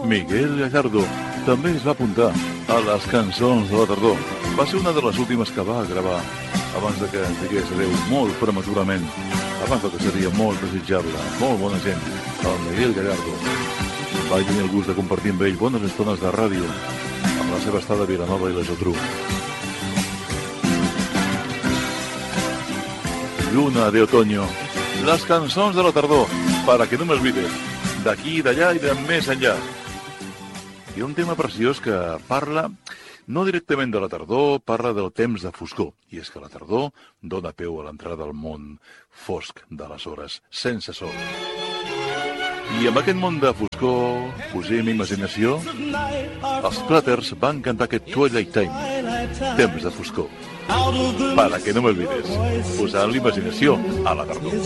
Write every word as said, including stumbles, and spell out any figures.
Miguel Gallardo també es va apuntar a les cançons de la tardor. Va ser una de les últimes que va gravar abans de que digués adeu molt prematurament, abans del que seria molt desitjable, molt bona gent, el Miguel Gallardo. Vaig tenir el gust de compartir amb ell bones estones de ràdio amb la seva estada a Vilanova i la Geltrú. Lluna de otoño, les cançons de la tardor, para que no me olvides, d'aquí, d'allà i de més enllà. Hi ha un tema preciós que parla, no directament de la tardor, parla del temps de foscor. I és que la tardor dona peu a l'entrada al món fosc de les hores, sense sol. I amb aquest món de foscor, posem imaginació, els Platters van cantar aquest Twilight Time, temps de foscor. Para que no me olvides, posant l'imaginació a la tardor.